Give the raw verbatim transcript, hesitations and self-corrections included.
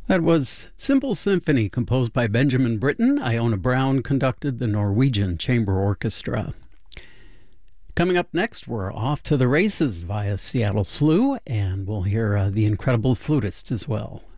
That was Simple Symphony, composed by Benjamin Britten. Iona Brown conducted the Norwegian Chamber Orchestra. Coming up next, we're off to the races via Seattle Slew, and we'll hear uh, the incredible flutist as well.